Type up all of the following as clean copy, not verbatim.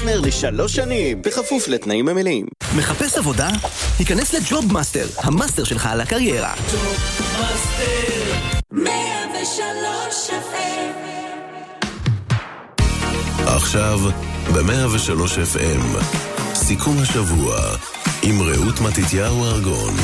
פרטנר ל3 שנים, בכפוף לתנאים המלאים. מחפש עבודה? היכנס לג'וב מאסטר, המאסטר שלך על הקריירה. ג'וב מאסטר 103 FM. עכשיו ב-103 FM סיכום השבוע עם רעות מתתיהו ארגון.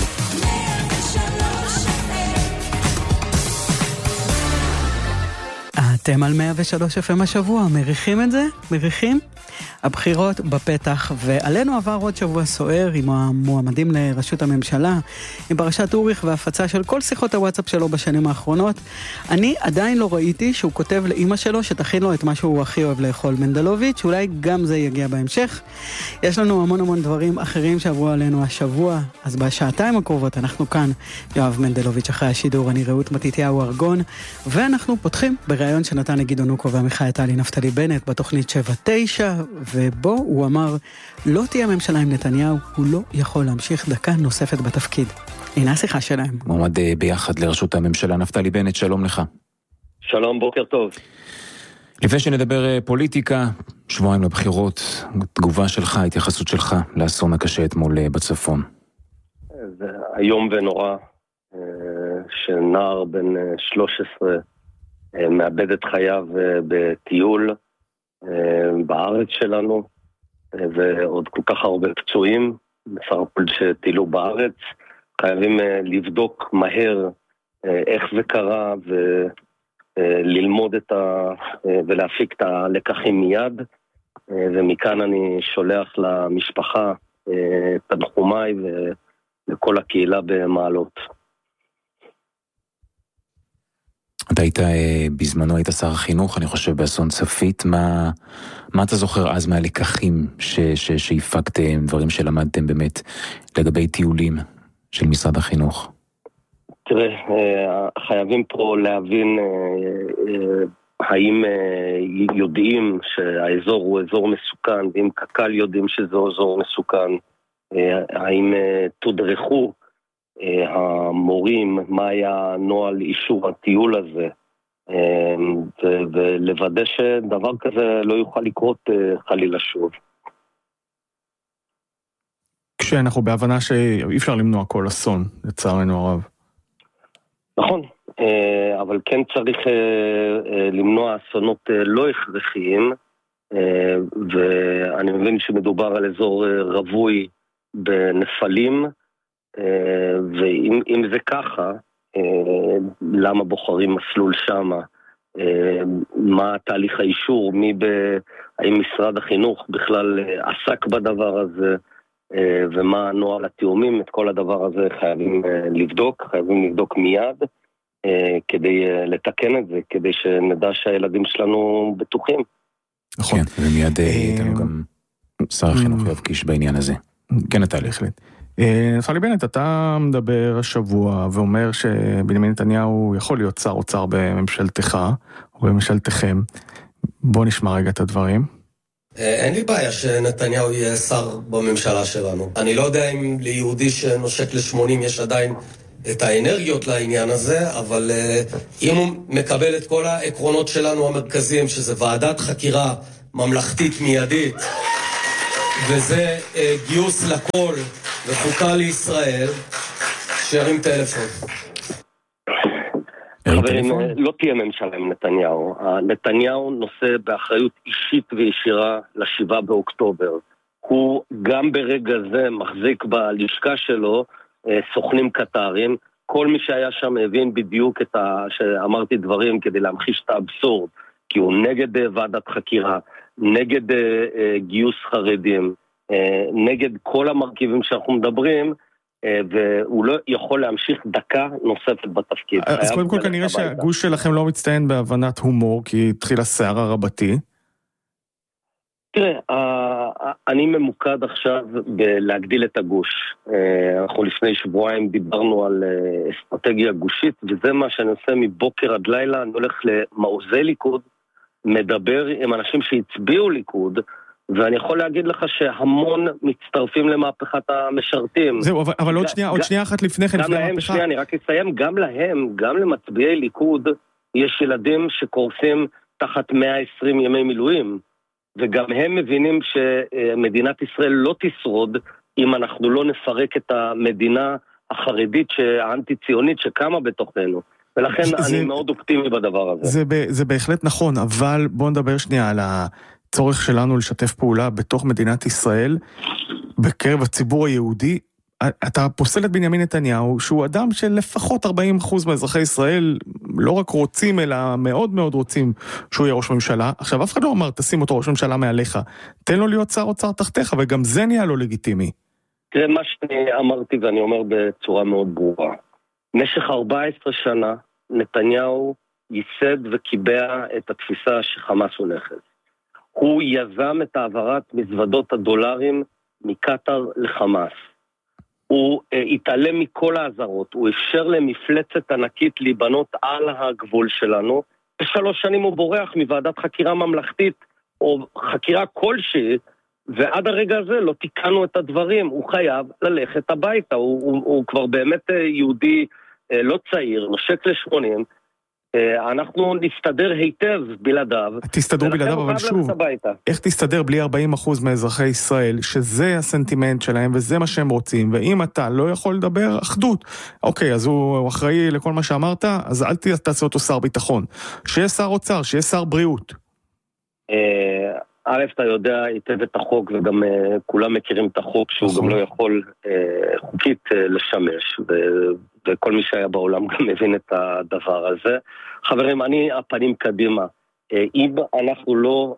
אתם על 103 FM השבוע, מריחים את זה? מריחים? הבחירות בפתח, ועלינו עבר עוד שבוע סוער עם המועמדים לראשות הממשלה, עם פרשת אוריך והפצה של כל שיחות הוואטסאפ שלו בשנים האחרונות. אני עדיין לא ראיתי שהוא כותב לאמא שלו שתכין לו את מה שהוא הכי אוהב לאכול, מנדלוביץ', אולי גם זה יגיע בהמשך. יש לנו המון דברים אחרים שעברו עלינו השבוע, אז בשעתיים הקרובות אנחנו כאן, יואב מנדלוביץ' אחרי השידור, אני רעות מתתיהו ארגון, ואנחנו פותחים בראיון שנתן לגדעון אוקו ועמיחי טלי נפתלי בנט בתוכנית 7-9, ובו הוא אמר, לא תהיה ממשלה עם נתניהו, הוא לא יכול להמשיך דקה נוספת בתפקיד. הנה השיחה שלהם. מועמד ביחד לראשות הממשלה, נפתלי בנט, שלום לך. שלום, בוקר טוב. לפני שנדבר פוליטיקה, שבועיים לבחירות, תגובה שלך, התייחסות שלך לאסון הקשה אתמול בצפון. זה היום ונורא, שנער בן 13 מאבד את חייו בטיול בארץ שלנו, ועוד כל כך הרבה פצועים, בסך הכל שטילו בארץ. חייבים לבדוק מהר איך זה קרה, וללמוד ולהפיק את הלקחים מיד, ומכאן אני שולח למשפחה תנחומיי ולכל הקהילה במעלות. אתה היית בזמנו, היית שר החינוך, אני חושב באסון צפית, מה אתה זוכר אז מהלקחים שהפקתם, דברים שלמדתם באמת לגבי טיולים של משרד החינוך? תראה, חייבים פה להבין האם יודעים שהאזור הוא אזור מסוכן, ואם קק"ל יודעים שזה אזור מסוכן, האם תודרכו המורים, מה היה נוהל אישור הטיול הזה, ולוודא שדבר כזה לא יוכל לקרות חלילה שוב. כשאנחנו בהבנה שאי אפשר למנוע כל אסון, לצערנו הרב. נכון, אבל כן צריך למנוע אסונות לא הכרחיים, ואני מבין שמדובר על אזור רווי בנפלים, ואם זה ככה, למה בוחרים מסלול שמה? מה תהליך האישור? האם משרד החינוך בכלל עסק בדבר הזה? ומה נוהל התיאומים? את כל הדבר הזה חייבים לבדוק מיד, כדי לתקן את זה, כדי שנדע שהילדים שלנו בטוחים. נכון, ומיד איתנו גם שר החינוך יואב קיש בעניין הזה. כן, אתה להחליט. נפתלי בנט, אתה מדבר השבוע ואומר שבנימין נתניהו יכול להיות שר אוצר בממשלתך או בממשלתכם. בוא נשמע רגע את הדברים. אין לי בעיה שנתניהו יהיה שר בממשלה שלנו. אני לא יודע אם ליהודי שנושק ל-80 יש עדיין את האנרגיות לעניין הזה, אבל אם הוא מקבל את כל העקרונות שלנו המרכזיים, שזה ועדת חקירה ממלכתית מיידית, וזה גיוס לכל וחוקה לישראל, שירים טלפון. חברים, לא תהיה ממשלה עם נתניהו. נתניהו נושא באחריות אישית וישירה ל7 באוקטובר. הוא גם ברגע זה מחזיק בלשכה שלו סוכנים קטרים. כל מי שהיה שם הבין בדיוק שאמרתי דברים כדי להמחיש את האבסורד, כי הוא נגד ועדת חקירה, נגד גיוס חרדים, נגד כל המרכיבים שאנחנו מדברים, והוא לא יכול להמשיך דקה נוספת בתפקיד. אז קודם כל כנראה שהגוש שלכם לא מצטיין בהבנת הומור, כי התחיל הסערה רבתי. תראה, אני ממוקד עכשיו בלהגדיל את הגוש. אנחנו לפני שבועיים דיברנו על אסטרטגיה גושית, וזה מה שאני עושה מבוקר עד לילה. אני הולך למעוזי ליכוד, מדבר עם אנשים שהצביעו ליכוד, ואני יכול להגיד לך שהמון מצטרפים למהפכת המשרתים. זהו, אבל עוד שנייה אחת לפני כן, גם להם, שנייה, אני רק אסיים, גם להם, גם למצביעי ליכוד, יש ילדים שקורסים תחת 120 ימי מילואים, וגם הם מבינים שמדינת ישראל לא תשרוד אם אנחנו לא נפרק את המדינה החרדית האנטי-ציונית שקמה בתוכנו. ולכן אני מאוד אופטימי בדבר הזה. זה בהחלט נכון, אבל בואו נדבר שנייה על הצורך שלנו לשתף פעולה בתוך מדינת ישראל, בקרב הציבור היהודי. אתה פוסל את בנימין נתניהו, שהוא אדם של לפחות 40% מאזרחי ישראל, לא רק רוצים, אלא מאוד מאוד רוצים שהוא יהיה ראש ממשלה. עכשיו, אף אחד לא אמר, תשים אותו ראש ממשלה מעליך, תן לו להיות שר אוצר תחתיך, וגם זה נהיה לו לגיטימי. תראה, מה שאני אמרתי, ואני אומר בצורה מאוד ברורה, במשך 14 שנה, נתניהו ייסד וקיבע את התפיסה שחמאס הוא נכס. הוא יזם את העברת מזוודות הדולרים מקטר לחמאס. הוא התעלם מכל העזרות, הוא אפשר למפלצת ענקית להיבנות על הגבול שלנו. ב3 שנים הוא בורח מוועדת חקירה ממלכתית, או חקירה כלשהי, ועד הרגע הזה לא תיקנו את הדברים. הוא חייב ללכת הביתה, הוא כבר באמת יהודי לא צעיר, נושק ל80, אנחנו נסתדר היטב בלעדיו. תסתדרו בלעדיו, אבל שוב, איך תסתדר בלי 40% מאזרחי ישראל, שזה הסנטימנט שלהם וזה מה שהם רוצים, ואם אתה לא יכול לדבר, אחדות. אוקיי, אז הוא אחראי לכל מה שאמרת, אז אל תעשה אותו שר ביטחון. שיהיה שר אוצר, שיהיה שר בריאות. א', אתה יודע היטב את החוק, וגם כולם מכירים את החוק, שהוא גם לא יכול חוקית לשמש, וכל מי שהיה בעולם גם מבין את הדבר הזה. חברים, אני הפנים קדימה. אם אנחנו לא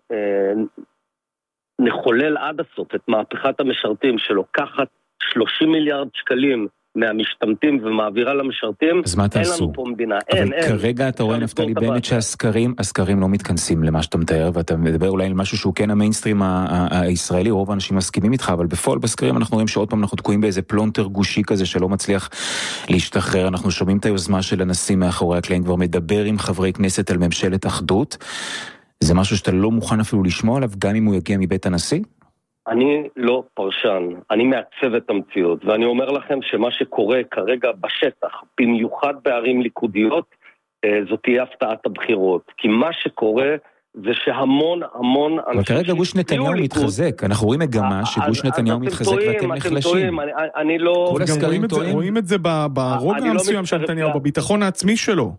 נחולל עד הסוף את מהפכת המשרתים, שלוקחת 30 מיליארד שקלים מהמשתמטים ומעבירה למשרתים, אין לנו פה מדינה. אבל כרגע אתה רואה, נפתלי בנט, שהסקרים לא מתכנסים למה שאתה מתאר, ואתה מדבר אולי על משהו שהוא כן המיינסטרים הישראלי, רוב האנשים מסכימים איתך, אבל בפועל בסקרים אנחנו רואים שעוד פעם אנחנו תקועים באיזה פלונטר גושי כזה שלא מצליח להשתחרר. אנחנו שומעים את היוזמה של הנשיא מאחורי הקלעים, כבר מדבר עם חברי כנסת על ממשלת אחדות. זה משהו שאתה לא מוכן אפילו לשמוע עליו, גם אם הוא יגיע מבית הנשיא? אני לא פרשן, אני מעצב את המציאות, ואני אומר לכם שמה שקורה כרגע בשטח, במיוחד בערים ליכודיות, זאת תהיה הפתעת הבחירות. כי מה שקורה זה שהמון אבל כרגע גוש נתניהו מתחזק, אנחנו רואים מגמה שגוש נתניהו מתחזק ואתם נחלשים. אני לא... רואים את זה ברוגע המסוים של נתניהו, בביטחון העצמי שלו.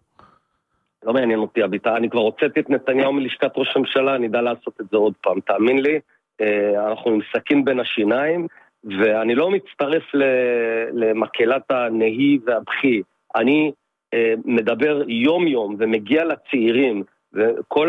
לא מעניין אותי הביטה, אני כבר הוצאתי את נתניהו מלשכת ראש הממשלה, אני יודע לעשות את זה עוד פעם, תאמין לי. אנחנו מסכין בין השיניים, ואני לא מצטרף למקהלת הנהי והבכי. אני מדבר יום יום ומגיע לצעירים, וכל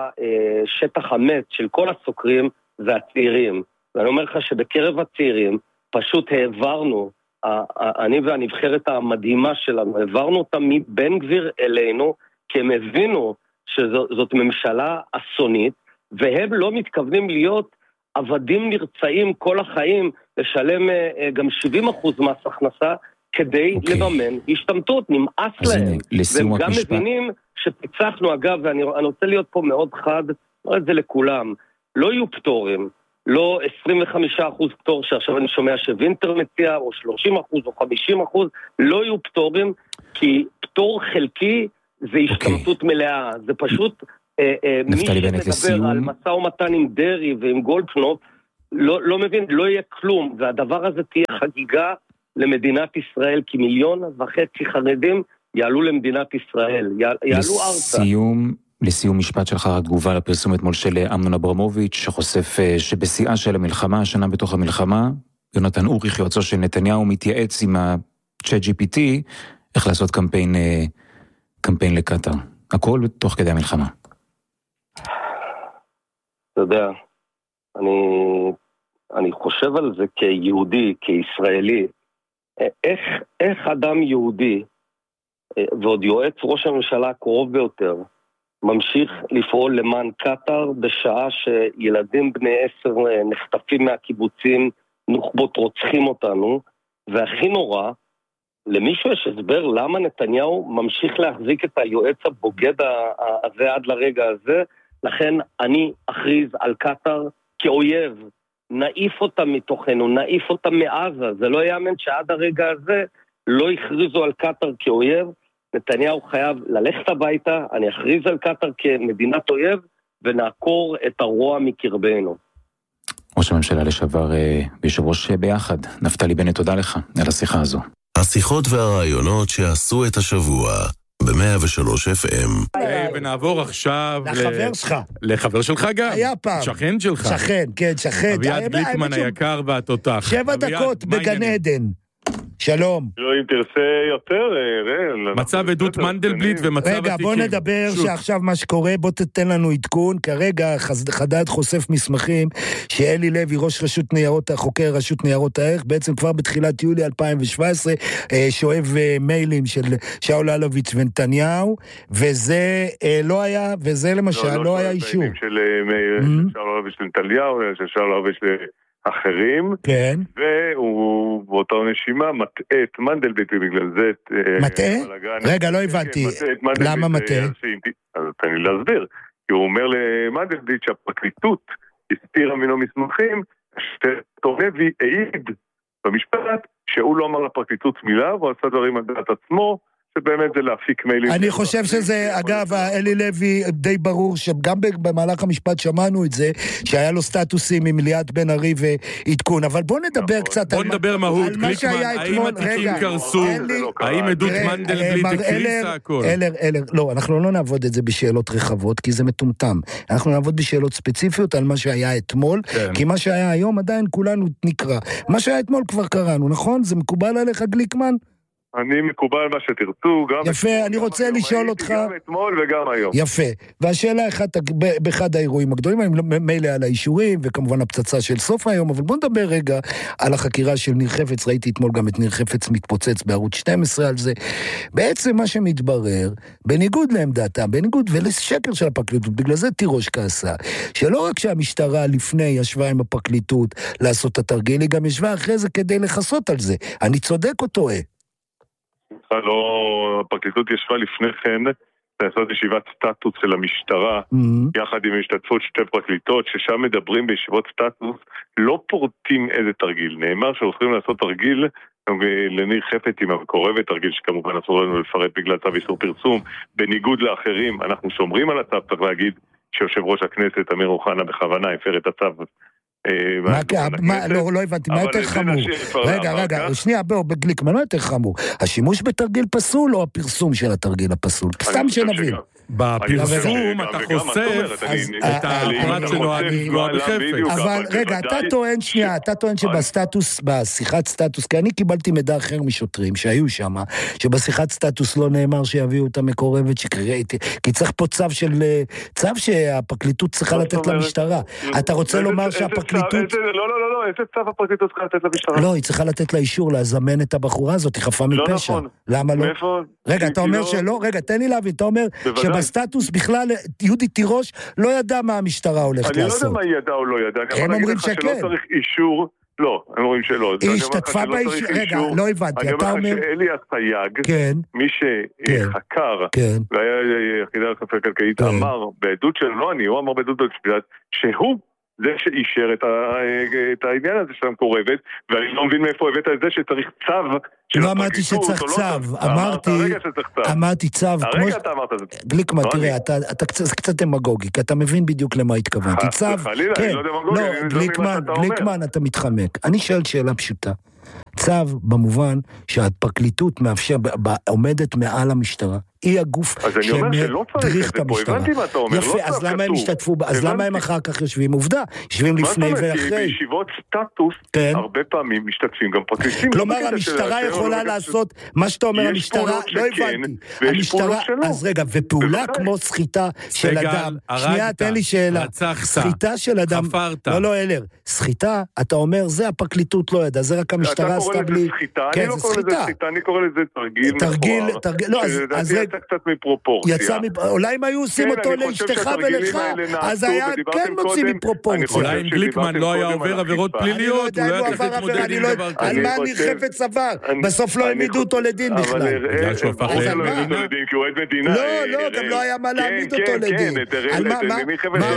השטח המת של כל הסוקרים זה הצעירים. ואני אומר לך שבקרב הצעירים פשוט העברנו, אני והנבחרת המדהימה שלנו, העברנו אותם מבן גביר אלינו, כי הם הבינו שזאת ממשלה אסונית, והם לא מתכוונים להיות עבדים נרצאים כל החיים, לשלם גם 70% מס הכנסה, כדי לממן השתמטות, נמאס להם. והם גם מבינים שפיצחנו, אגב, ואני רוצה להיות פה מאוד חד, לא את זה לכולם, לא יהיו פטורים, לא 25% פטור, שעכשיו אני שומע שווינטר מציע, או 30% או 50%, לא יהיו פטורים, כי פטור חלקי זה השתמטות מלאה, זה פשוט... מי שמדבר על משא ומתן עם דרי ועם גולדקנופ לא מבין, לא יהיה כלום, והדבר הזה תהיה חגיגה למדינת ישראל, כי 1.5 מיליון חרדים יעלו למדינת ישראל, יעלו ארצה. לסיום משפט שלך, התגובה לפרסום אתמול של אמנון אברמוביץ', שחושף שבשיאה של המלחמה, השנה בתוך המלחמה, יונתן אוריך, יועצו של נתניהו, מתייעץ עם ה-ChatGPT איך לעשות קמפיין לקטר. הכל תוך כדי המלחמה. אתה יודע, אני חושב על זה כיהודי, כישראלי, איך אדם יהודי, ועוד יועץ ראש הממשלה הקרוב ביותר, ממשיך לפעול למען קטר בשעה שילדים בני 10 נחטפים מהקיבוצים, נוח'בות רוצחים אותנו, והכי נורא, למישהו יש הסבר למה נתניהו ממשיך להחזיק את היועץ הבוגד הזה עד לרגע הזה. לכן אני אכריז על קטר כאויב, נעיף אותה מתוכנו, נעיף אותה מעזה. זה לא יאמן שעד הרגע הזה לא הכריזו על קטר כאויב. נתניהו חייב ללכת הביתה, אני אכריז על קטר כמדינת אויב, ונעקור את הרוע מקרבנו. ראש הממשלה לשעבר ויושב ראש ביחד, נפתלי בנט, תודה לך על השיחה הזו. השיחות והרעיונות שעשו את השבוע ב-103 FM. ונעבור עכשיו לחבר שלך. לחבר שלך גם. היה פעם. שכן שלך. שכן, כן, שכן. אביעד גליקמן היקר והתותח. 7 דקות בגן עדן. שלום. לא, אם תרצה יותר, מצב עדות מנדלבליט ומצב התיקים. רגע, בוא נדבר שעכשיו מה שקורה, בוא תתן לנו עדכון. כרגע חדד חושף מסמכים שאלי לוי, ראש רשות ניירות, חוקר רשות ניירות הערך, בעצם כבר בתחילת יולי 2017, שואב מיילים של שאול אלוביץ' ונתניהו, וזה לא היה, וזה למשל לא היה אישור. של שאול אלוביץ' ונתניהו, של שאול אלוביץ' אחרים, כן. והוא באותה נשימה מטעה את מנדלבליט, בגלל זה... מטעה? רגע, לא הבנתי. למה מטעה? אז תן לי להסביר. כי הוא אומר למנדלבליט שהפרקליטות הסתירה ממנו מסמכים, שטורנבי העיד במשפט שהוא לא אמר לפרקליטות מילה, והוא עשה דברים על דעת עצמו, שבאמת זה להפיק מיילים. אני חושב שזה, אגב, אלי לוי די ברור, שגם במהלך המשפט שמענו את זה, שהיה לו סטטוסים עם ליאת בן ארי ועדכון, אבל בוא נדבר קצת בוא נדבר מהות, גליקמן, האם התיקים קרסו, האם עדות מנדלבליט הקריסה הכל? לא, אנחנו לא נעבוד את זה בשאלות רחבות, כי זה מטומטם. אנחנו נעבוד בשאלות ספציפיות על מה שהיה אתמול, כי מה שהיה היום עדיין כולנו נקרא. מה שהיה אתמול כבר קראנו, נכון? זה מקובל עליך, גליקמן? אני מקובל מה שתרצו, גם... יפה, אני רוצה לשאול אותך... גם אתמול וגם היום. יפה, והשאלה באחד האירועים הגדולים, אני מילא על האישורים, וכמובן הפצצה של סוף היום, אבל בוא נדבר רגע על החקירה של ניר חפץ, ראיתי אתמול גם את ניר חפץ מתפוצץ בערוץ 12 על זה. בעצם מה שמתברר, בניגוד לעמדתה, בניגוד ולשקר של הפרקליטות, בגלל זה תירוש כעסה, שלא רק שהמשטרה לפני ישבה עם הפרקליטות לעשות את התרגיל, היא גם ישבה אחרי זה כדי לחסות על זה. אני צודק או טועה? לא, הפרקליטות ישבה לפני כן לעשות ישיבת סטטוס של המשטרה, יחד עם השתתפות שתי פרקליטות, ששם מדברים בישיבות סטטוס, לא פורטים איזה תרגיל. נאמר שהולכים לעשות תרגיל לניר חפץ עם המקורבת, תרגיל שכמובן אסור לנו לפרט בגלל צו איסור פרסום, בניגוד לאחרים, אנחנו שומרים על הצו, צריך להגיד שיושב ראש הכנסת אמיר אוחנה בכוונה הפר את הצו. לא הבנתי, מה יותר חמור? רגע, שנייה, בגליקמן, מה יותר חמור? השימוש בתרגיל פסול או הפרסום של התרגיל הפסול? סתם שנבין. בפרסום אתה חושף את הפרט שנועד לפגוע בחפץ. אבל רגע, אתה טוען שבסטטוס, בשיחת סטטוס, כי אני קיבלתי מידע אחר משוטרים שהיו שם, שבשיחת סטטוס לא נאמר שיביאו את המקורבת שקראתי, כי צריך פה צו שהפרקליטות צריכה לתת למשטרה. אתה רוצה לומר שהפרקליטות... לא, איזה צו הפרקליטות צריכה לתת למשטרה? לא, היא צריכה לתת לה אישור להזמן את הבחורה הזאת, היא חפה מפשע. לא נכון. למה לא? רגע, אתה אומר שלא, רגע, תן לי להבין, אתה אומר שבסטטוס בכלל יהודי תירוש לא ידע מה המשטרה הולכת לעשות. אני לא יודע מה היא ידעה או לא ידעה. הם אומרים שכן. שלא צריך אישור, לא, הם אומרים שלא. היא השתתפה באישור, רגע, לא הבנתי, אתה אומר... אני אומר לך שאלי הסייג, מי שחקר, והיה יחידה לחפר כלכלית, אמר בעדות שלו, לא אני, הוא אמר בעדות שהוא זה שאישר את העניין הזה של המקורבת, ואני לא מבין מאיפה הבאת את זה שצריך צו. לא אמרתי שצריך צו, אמרתי צו. הרגע אתה אמרת זה. גליקמן, תראה, אתה קצת דמגוגי, כי אתה מבין בדיוק למה התכוונתי. צו, כן, לא, גליקמן, אתה מתחמק. אני שואל שאלה פשוטה. צו במובן שהפרקליטות מאפשר, עומדת מעל המשטרה. היא הגוף שמדריך את המשטרה. יפה, אז למה הם השתתפו, אז למה הם אחר כך יושבים? עובדה, יושבים לפני ואחרי. בישיבות סטטוס, הרבה פעמים משתתפים גם פרקליטים. כלומר, המשטרה יכולה לעשות, מה שאתה אומר, המשטרה, לא הבנתי. המשטרה, אז רגע, ופעולה כמו סחיטה של אדם, שנייה, תן לי שאלה. סחיטה של אדם, לא, אלר, סחיטה, אתה אומר, זה הפרקליטות לא ידע, זה רק המשטרה עשתה בלי... אני לא קורא לזה סחיטה, אני קורא לזה תרגיל מכוער. קצת מפרופורציה. אולי אם היו עושים אותו לאשתך ולך, אז היה כן מוציא מפרופורציה. אולי אם גליקמן לא היה עובר עבירות פליליות, הוא לא היה צריך להתמודד עם דבר כזה. על מה ניר חפץ עבר? בסוף לא העמידו אותו לדין בכלל. בגלל שהוא הפך למדינה. כי הוא עד מדינה. לא, גם לא היה מה להעמיד אותו לדין. מה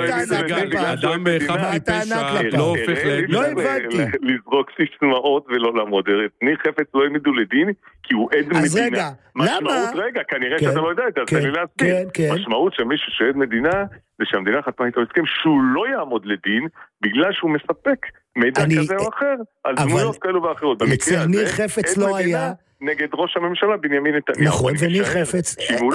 הטענה כלפיו? לא הופך לעד. לא הבנתי. לזרוק סיסמאות ולא לעמוד. ניר חפץ לא העמידו לדין, כי הוא עד מדינה. אז רגע, למה? רגע, כנראה כנראה שאתה לא יודע, תן לי להסביר. משמעות שמישהו שעד מדינה, זה שהמדינה חתמה איתו הסכם שהוא לא יעמוד לדין, בגלל שהוא מספק מידע כזה או אחר, על דמויות כאלו ואחרות. אצל ניר חפץ לא היה... נגד ראש הממשלה בנימין נתניהו. נכון, וניר חפץ,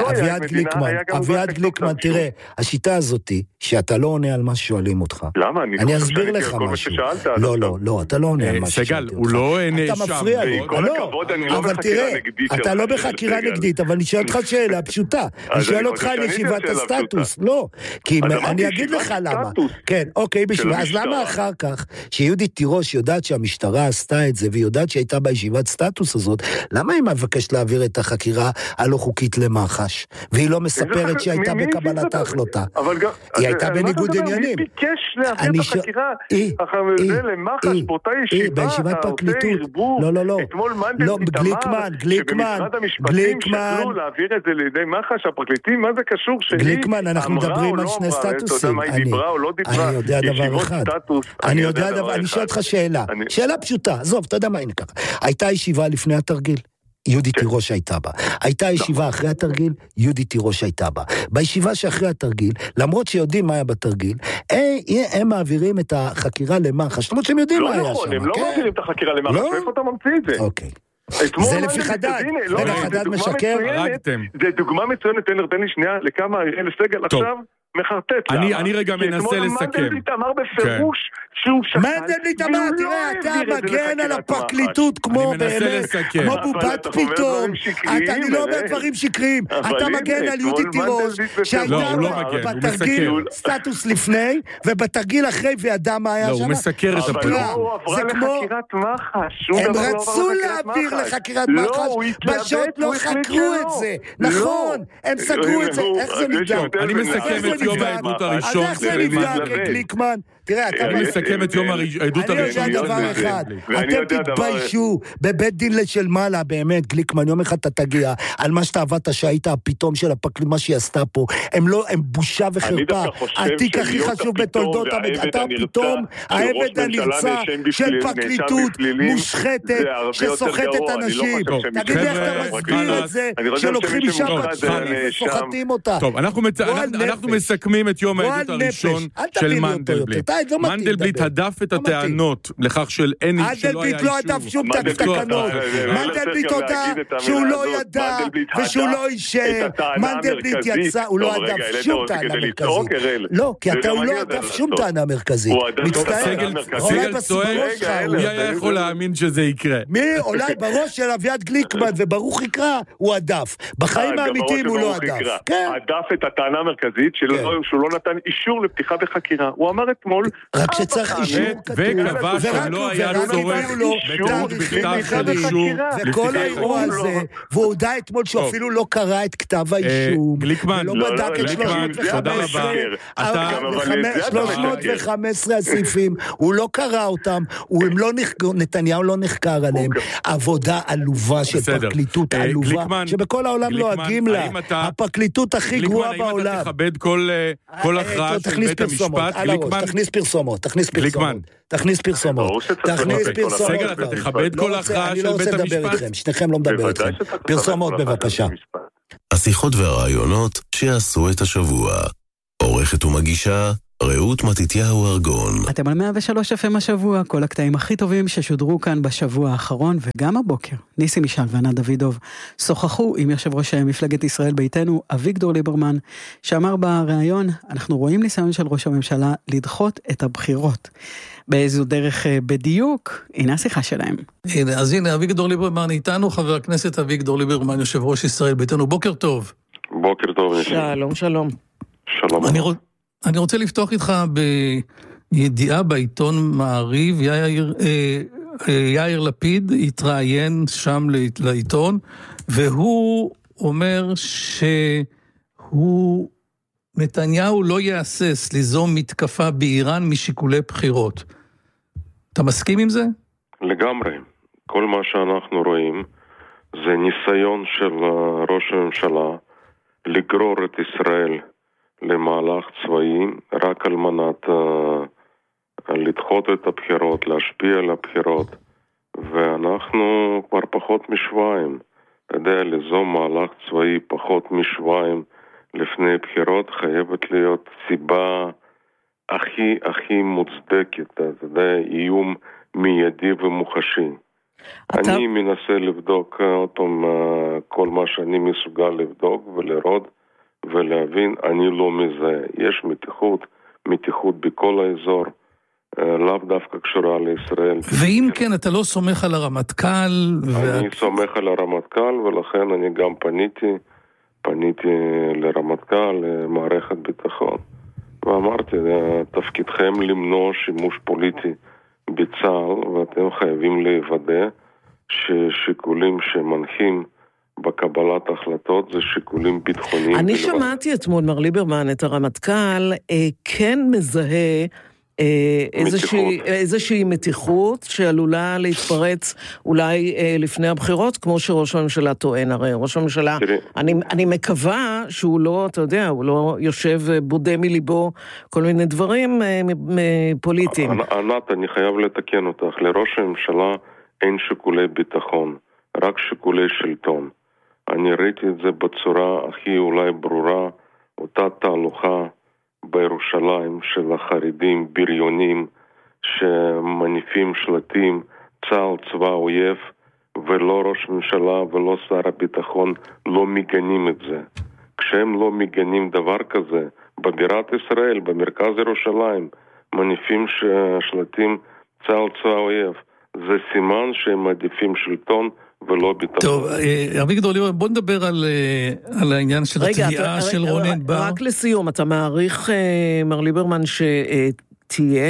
אביעד גליקמן, תראה, השיטה הזאת, שאתה לא עונה על מה ששואלים אותך. למה? אני אסביר לך משהו. לא, אתה לא עונה על מה ששאלתי אותך. סגל, הוא לא נאשם. אתה מפריע לי. אבל תראה, אתה לא בחקירה נגדית, אבל אני שואל אותך שאלה פשוטה. אני שואל אותך על ישיבת הסטטוס. לא, כי אני אגיד לך למה. כן, אוקיי, אז למה אחר כך, שיהודית תירוש יודעת שהמשטרה עשתה את זה, והיא יודעת שהייתה בישיבת סטטוס הזאת, למה היא מבקשת להעביר את החקירה הלא חוקית למח"ש? והיא לא מספרת שהייתה בקבלת ההחלטה. היא הייתה בניגוד עניינים. מי ביקש להעביר את החקירה אחרי זה למח"ש באותה ישיבה? בישיבת פרקליטות. לא. אתמול מנדלבליט אמר שבמשרד המשפטים שקלו להעביר את זה לידי מח"ש, הפרקליטים, מה זה קשור גליקמן, אנחנו מדברים על שני סטטוסים. אני יודע דבר אחד. אני שואל אותך שאלה פשוטה. עזוב, אתה יודע מה, הנה ככה. הייתה ישיבה לפני התרגיל. יהודית תירוש הייתה בה. הייתה ישיבה אחרי התרגיל, יהודית תירוש הייתה בה. בישיבה שאחרי התרגיל, למרות שיודעים מה היה בתרגיל, הם מעבירים את החקירה למח"ש. למרות שהם יודעים מה היה שם. לא נכון, הם לא מעבירים את החקירה למח"ש, ואיפה אתה ממציא את זה? אוקיי. זה לפי חדד, חדד משקר. זה דוגמה מצוינת, תן לי שנייה, לכמה אריאל סגל עכשיו מחרטט. אני רגע מנסה לסכם. מנדלבליט אמר בפירוש שהוא שקל. מנדלבליט אמר, תראה, אתה מגן על הפרקליטות כמו באמת, כמו בובת פתאום. אני לא אומר דברים שקריים. אתה מגן על יהודית תירוש, שהייתה בתרגיל סטטוס לפני, ובתרגיל אחרי וידע מה היה שם. לא, הוא מסקר את הפרקליטות. אבל הוא עברה לחקירת מח"ש. הם רצו להעביר לחקירת מח"ש, פשוט לא חקרו את זה. נכון, הם סגרו את זה. איך זה נבדק? אני מסכם את יום העדות הראשון. איך זה נבדק, גליקמן? תראה, אני מסכם את יום העדות הראשון. אני יודע דבר אחד, אתם תתביישו בבית דין של מעלה, באמת, גליקמן, יום אחד אתה תגיע על מה שאתה עבדת שהיית הפתאום של הפרקליטות, מה שהיא עשתה פה, הם בושה וחרפה, התיק הכי חשוב בתולדות המדינה, אתה פתאום העבד הנרצע של פרקליטות מושחתת, שסוחטת אנשים. תגיד לי איך אתה מסביר את זה, שלוקחים אישה בת 8 וסוחטים אותה. טוב, אנחנו מסכמים את יום העדות הראשון של מנדלבליט. מנדלבליט הדף את הטענות לכך של אין שלא היה אישור. מנדלבליט לא הדף שום תקנות. מנדלבליט הודע שהוא לא ידע ושהוא לא אישר. מנדלבליט יצא, הוא לא הדף שום טענה מרכזית. לא, כי הוא לא הדף שום טענה מרכזית. מצטער, אולי בראש שלך הוא היה יכול להאמין שזה יקרה. מי? אולי בראש של אביעד גליקמן וברוך יקרא הוא הדף. בחיים האמיתיים הוא לא הדף. הדף את הטענה המרכזית שהוא לא נתן אישור לפתיחה בחקירה. הוא אמר אתמול רק שצריך אישור וקבע שלא היה צורך בתיעוד בכתב של אישור וכל האירוע הזה, והוא הודע אתמול שהוא אפילו לא קרא את כתב האישום גליקמן, ולא בדק את 315 הסעיפים, הוא לא קרא אותם, נתניהו לא נחקר עליהם. עבודה עלובה של פרקליטות עלובה שבכל העולם לועגים לה, הפרקליטות הכי גרועה בעולם. אם אתה תכבד כל הכרעה של בית המשפט, תכניס פרסומות. סגל, אתה תכבד כל הכרעה של בית המשפט? שניכם לא מדבר איתכם. פרסומות בבקשה. השיחות והרעיונות שעשו את השבוע. עורכת ומגישה רעות מתתיהו ארגון. אתם על 103 FM השבוע, כל הקטעים הכי טובים ששודרו כאן בשבוע האחרון וגם הבוקר. ניסי משל וענת דוידוב שוחחו עם יושב ראש מפלגת ישראל ביתנו, אביגדור ליברמן, שאמר בריאיון, אנחנו רואים ניסיון של ראש הממשלה לדחות את הבחירות. באיזו דרך בדיוק? הנה השיחה שלהם. אז הנה, אביגדור ליברמן איתנו, חבר הכנסת אביגדור ליברמן, יושב ראש ישראל ביתנו. בוקר טוב. בוקר טוב. שלום. שלום. אני רוצה לפתוח איתך בידיעה בעיתון מעריב, יאיר לפיד התראיין שם לעיתון, והוא אומר נתניהו לא יאסס ליזום מתקפה באיראן משיקולי בחירות. אתה מסכים עם זה? לגמרי. כל מה שאנחנו רואים זה ניסיון של ראש הממשלה לגרור את ישראל למהלך צבאי רק על מנת לדחות את הבחירות, להשפיע על הבחירות, ואנחנו כבר פחות משבועיים יודע, ליזום מהלך צבאי פחות משבועיים לפני בחירות, חייבת להיות סיבה הכי מוצדקת, אתה יודע, איום מיידי ומוחשי. אני מנסה לבדוק אותם, כל מה שאני מסוגל לבדוק ולראות ולהבין, אני לא מזה. יש מתיחות בכל האזור, לאו דווקא קשורה לישראל. ואם כן, אתה לא סומך על הרמטכ"ל? אני סומך על הרמטכ"ל, ולכן אני גם פניתי לרמטכ"ל, למערכת ביטחון. ואמרתי, תפקידכם למנוע שימוש פוליטי בצה"ל, ואתם חייבים להיוודא ששיקולים שמנחים בקבלת החלטות זה שיקולים ביטחוניים. אני שמעתי אתמול, מר ליברמן, את הרמטכ"ל כן מזהה איזושהי מתיחות שעלולה להתפרץ אולי לפני הבחירות, כמו שראש הממשלה טוען. הרי ראש הממשלה, אני מקווה שהוא לא, אתה יודע, הוא לא יושב בודה מליבו כל מיני דברים פוליטיים. ענת, אני חייב לתקן אותך. לראש הממשלה אין שיקולי ביטחון, רק שיקולי שלטון. אני ראיתי את זה בצורה הכי אולי ברורה, אותה תהלוכה בירושלים של החרדים, בריונים, שמניפים שלטים, צה"ל צבא אויב, ולא ראש ממשלה ולא שר הביטחון לא מגנים את זה. כשהם לא מגנים דבר כזה, בבירת ישראל, במרכז ירושלים, מניפים שלטים צה"ל צבא אויב, זה סימן שהם מעדיפים שלטון ולא ביטחון. טוב, אביגדור ליברמן, בוא נדבר על העניין של התביעה של רונן בר. רק לסיום, אתה מעריך, מר ליברמן, שתהיה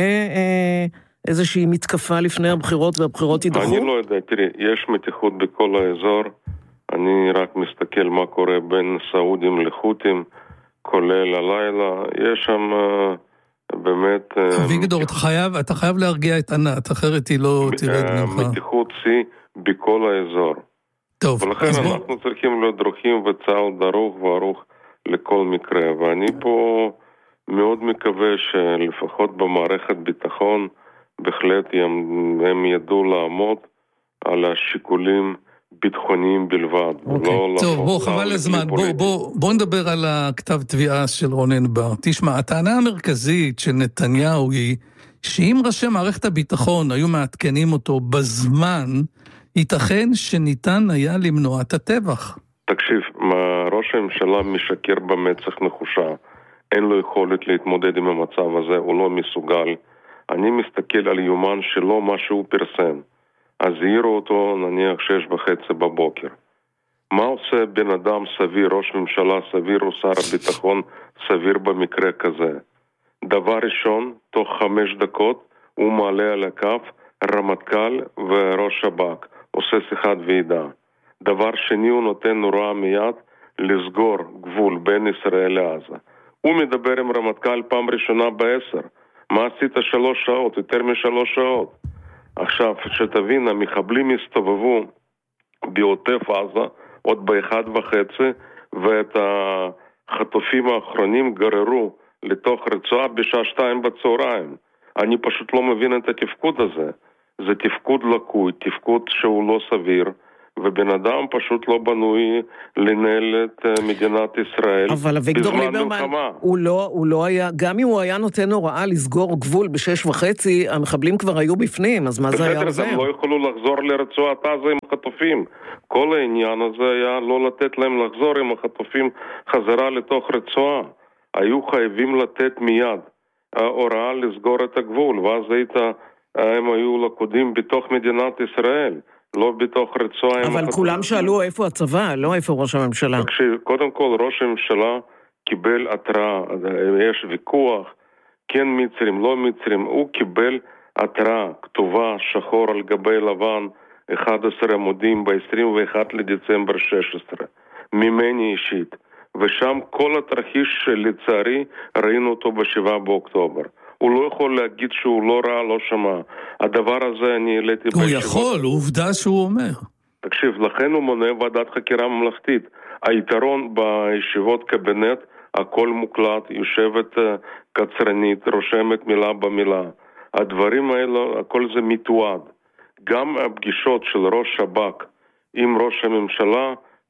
איזושהי מתקפה לפני הבחירות והבחירות ידחו? אני לא יודע, תראי, יש מתיחות בכל האזור, אני רק מסתכל מה קורה בין סעודים לחות'ים, כולל הלילה, יש שם באמת... אביגדור, אתה חייב להרגיע את ענת, אחרת היא לא תרד ממך. מתיחות שיא בכל האזור. טוב, ולכן אנחנו צריכים להיות דרוכים וצה"ל דרוך וערוך לכל מקרה. ואני פה מאוד מקווה שלפחות במערכת ביטחון בהחלט הם ידעו לעמוד על השיקולים ביטחוניים בלבד. טוב, בוא, חבל הזמן. בוא נדבר על הכתב תביעה של רונן בר. תשמע, הטענה המרכזית של נתניהו היא שאם ראשי מערכת הביטחון היו מעדכנים אותו בזמן, ייתכן שניתן היה למנוע את הטבח. תקשיב, ראש הממשלה משקר במצח נחושה. אין לו יכולת להתמודד עם המצב הזה, הוא לא מסוגל. אני מסתכל על יומן שלו, מה שהוא פרסם. אז העירו אותו נניח 6:30 בבוקר. מה עושה בן אדם סביר, ראש ממשלה סביר או שר הביטחון סביר במקרה כזה? דבר ראשון, תוך 5 דקות הוא מעלה על הקו רמטכ"ל וראש שב"כ, עושה שיחת ועידה. דבר שני, הוא נותן הוראה מיד לסגור גבול בין ישראל לעזה. הוא מדבר עם רמטכ"ל פעם ראשונה ב10. מה עשית 3 שעות? יותר מ3 שעות. עכשיו, שתבין, המחבלים הסתובבו בעוטף עזה עוד ב1:30, ואת החטופים האחרונים גררו לתוך רצועה בשעה 2 בצהריים. אני פשוט לא מבין את התפקוד הזה. זה תפקוד לקוי, תפקוד שהוא לא סביר, ובן אדם פשוט לא בנוי לנהל את מדינת ישראל. אבל אביגדור ליברמן, הוא לא היה, גם אם הוא היה נותן הוראה לסגור גבול ב6:30, המחבלים כבר היו בפנים, אז מה זה היה עוזר? הם לא יכולו לחזור לרצועת עזה עם החטופים. כל העניין הזה היה לא לתת להם לחזור עם החטופים חזרה לתוך רצועה. היו חייבים לתת מיד הוראה לסגור את הגבול, ואז הם היו לקודים בתוך מדינת ישראל. לא בתוך רצועה. אבל כולם שאלו איפה הצבא, לא איפה ראש הממשלה. קודם כל, ראש הממשלה קיבל התראה, יש ויכוח, כן מצרים, לא מצרים, הוא קיבל התראה כתובה, שחור על גבי לבן, 11 עמודים ב-21 לדצמבר 16, ממני אישית. ושם כל התרחיש שלצערי ראינו אותו ב7 באוקטובר. הוא לא יכול להגיד שהוא לא ראה, לא שמע. הדבר הזה אני העליתי בישיבות. הוא יכול, עובדה שהוא אומר. תקשיב, לכן הוא מונה ועדת חקירה ממלכתית. היתרון בישיבות קבינט, הכל מוקלט, יושבת קצרנית, רושמת מילה במילה. הדברים האלה, הכל זה מתועד. גם הפגישות של ראש שב"כ עם ראש הממשלה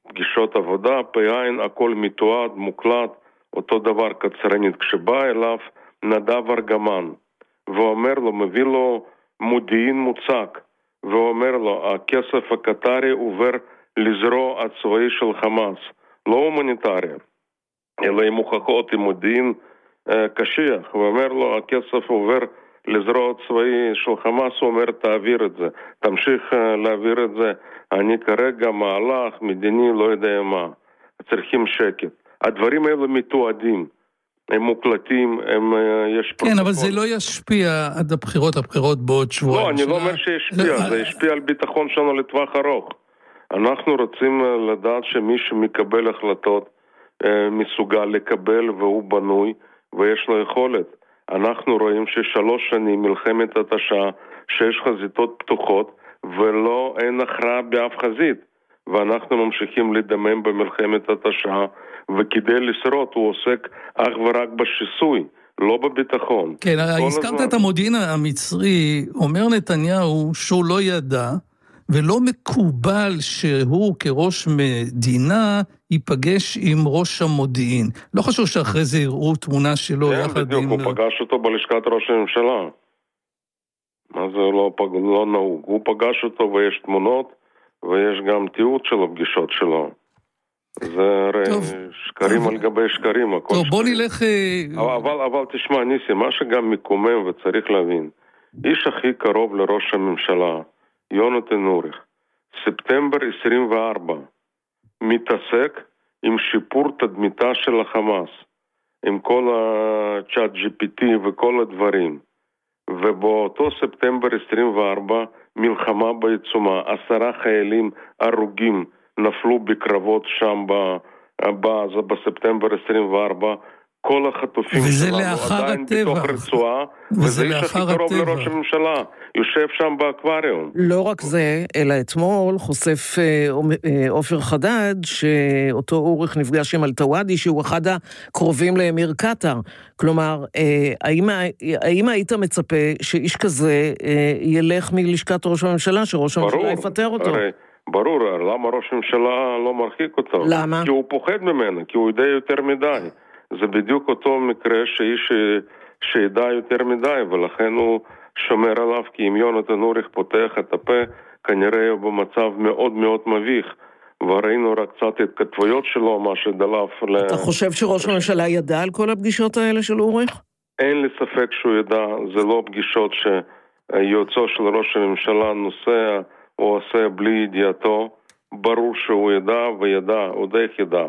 פגישות עבודה, פעין, הכל מתועד, מוקלט, אותו דבר קצרנית. כשבא אליו נדב ארגמן, ואומר לו, מביא לו מודיעין מוצק, ואומר לו, הכסף הקטרי עובר לזרוע הצבאי של חמאס, לא הומניטרי, אלא עם הוכחות, עם מודיעין קשיח, ואומר לו, הכסף עובר לזרוע צבאי של חמאס, הוא אומר, תעביר את זה, תמשיך להעביר את זה, אני כרגע מהלך מדיני, לא יודע מה, צריכים שקט. הדברים האלה מתועדים, הם מוקלטים, יש פרוטוקול. כן, אבל זה לא ישפיע עד הבחירות בעוד שבועיים. לא, אני לא אומר שישפיע, זה ישפיע על ביטחון שלנו לטווח ארוך. אנחנו רוצים לדעת שמי שמקבל החלטות מסוגל לקבל והוא בנוי ויש לו יכולת. אנחנו רואים ש3 שנים מלחמת התשה, 6 חזיתות פתוחות ולא אין הכרעה באף חזית. ואנחנו ממשיכים לדמם במלחמת התשה, וכדי לשרוד הוא עוסק אך ורק בשיסוי, לא בביטחון. כן, הזכרת את המודיעין המצרי, אומר נתניהו שהוא לא ידע, ולא מקובל שהוא כראש מדינה ייפגש עם ראש המודיעין. לא חשוב שאחרי זה יראו תמונה שלו יחד עם... בדיוק, הוא פגש אותו בלשכת ראש הממשלה. מה זה לא נהוג? הוא פגש אותו ויש תמונות, ויש גם תיעוד של הפגישות שלו. זה הרי שקרים על גבי שקרים. טוב, בוא נלך... אבל תשמע, ניסי, מה שגם מקומם וצריך להבין, איש הכי קרוב לראש הממשלה, יונתן אוריך, ספטמבר 24, מתעסק עם שיפור תדמיתה של החמאס, עם כל הצ'אט GPT וכל הדברים. ובאותו ספטמבר 24, מלחמה בעיצומה, 10 חיילים הרוגים נפלו בקרבות שם בעזה בספטמבר 24, כל החטופים שלנו עדיין בתוך רצועה, וזה איש הכי קרוב לראש הממשלה, יושב שם באקווריום. לא רק זה, אלא אתמול חושף עופר חדד, שאותו אוריך נפגש עם אלטוואדי, שהוא אחד הקרובים לאמיר קטר. כלומר, האם היית מצפה שאיש כזה ילך מלשכת ראש הממשלה, שראש הממשלה יפטר אותו? ברור, למה ראש הממשלה לא מרחיק אותו? למה? כי הוא פוחד ממנו, כי הוא יודע יותר מדי. זה בדיוק אותו מקרה שאיש שידע יותר מדי, ולכן הוא שומר עליו, כי אם יונתן אוריך פותח את הפה, כנראה הוא במצב מאוד מאוד מביך. וראינו רק קצת התכתבויות שלו, מה שדלף אתה חושב שראש הממשלה ידע על כל הפגישות האלה של אוריך? אין לי ספק שהוא ידע, זה לא פגישות שיועצו של ראש הממשלה נוסע או עושה בלי ידיעתו, ברור שהוא ידע וידע, עוד איך ידע.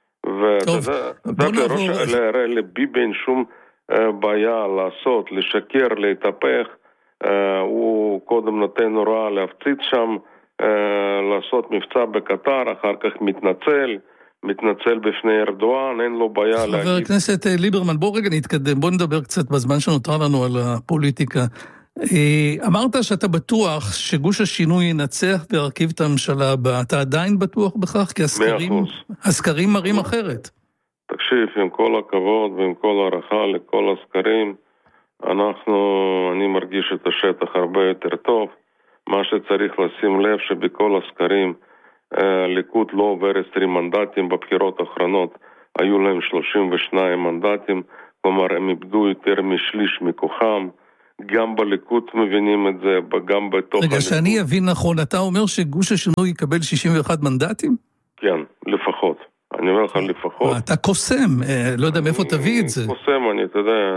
לביבי אין שום בעיה לעשות, לשקר, להתהפך, הוא קודם נותן הוראה להפציץ שם, לעשות מבצע בקטר, אחר כך מתנצל בפני ארדואן, אין לו בעיה להגיד. חבר הכנסת ליברמן, בוא רגע נתקדם, בוא נדבר קצת בזמן שנותר לנו על הפוליטיקה. אמרת שאתה בטוח שגוש השינוי ינצח וירכיב את הממשלה הבאה. אתה עדיין בטוח בכך? כי הסקרים מראים אחרת. תקשיב, עם כל הכבוד ועם כל הערכה לכל הסקרים, אני מרגיש את השטח הרבה יותר טוב. מה שצריך לשים לב שבכל הסקרים ליכוד לא עובר 20 מנדטים, בבחירות האחרונות היו להם 32 מנדטים, כלומר הם איבדו יותר משליש מכוחם. גם בליכוד מבינים את זה, גם בתוך... רגע, שאני אבין נכון, אתה אומר שגוש השינוי יקבל 61 מנדטים? כן, לפחות. אני אומר לך לפחות. אתה קוסם, לא יודע מאיפה תביא את זה. קוסם, אתה יודע,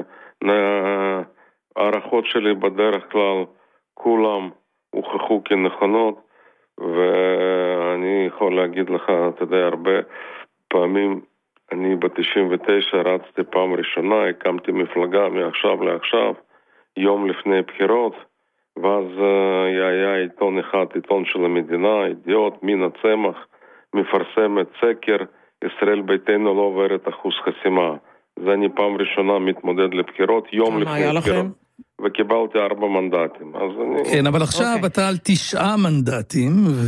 הערכות שלי בדרך כלל, כולם הוכחו כנכונות, ואני יכול להגיד לך, אתה יודע, הרבה פעמים, אני ב-99 רצתי פעם ראשונה, הקמתי מפלגה מעכשיו לעכשיו, יום לפני בחירות, ואז היה עיתון אחד, עיתון של המדינה, ידיעות, מן הצמח, מפרסמת סקר, ישראל ביתנו לא עוברת אחוז חסימה. זה אני פעם ראשונה מתמודד לבחירות, יום לפני בחירות, וקיבלתי 4 מנדטים. כן, אבל עכשיו אתה על 9 מנדטים,